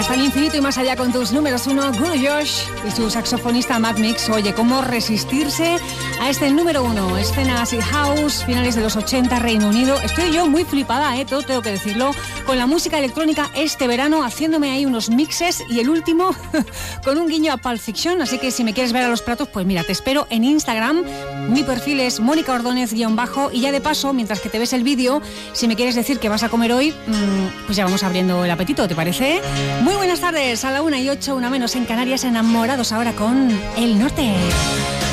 hasta el infinito y más allá con tus números 1, Guru Josh y su saxofonista Matt Mix. Oye, ¿cómo resistirse a este número 1? Escena así house, finales de los 80, Reino Unido. Estoy yo muy flipada, todo tengo que decirlo, con la música electrónica este verano, haciéndome ahí unos mixes y el último con un guiño a Pulp Fiction. Así que si me quieres ver a los platos, pues mira, te espero en Instagram. Mi perfil es Mónica Ordóñez _ y ya de paso, mientras que te ves el vídeo, si me quieres decir qué vas a comer hoy, pues ya vamos abriendo el apetito, ¿te parece? Muy buenas tardes, a la 1:08, 1 menos en Canarias, enamorados ahora con El Norte.